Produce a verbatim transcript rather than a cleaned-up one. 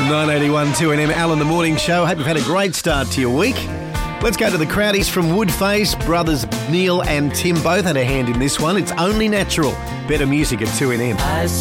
nine eighty-one two N M, Alan the Morning Show. Hope you've had a great start to your week. Let's go to the Crowdies from Woodface. Brothers Neil and Tim both had a hand in this one. It's Only Natural. Better music at two N M.